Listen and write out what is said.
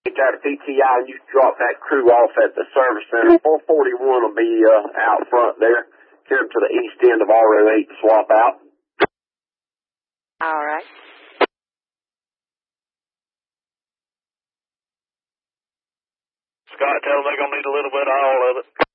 Get out of PTI and you drop that crew off at the service center. 441 will be out front there. Carry them to the east end of RO8 to swap out. All right. Scott, tell them they're going to need a little bit of all of it.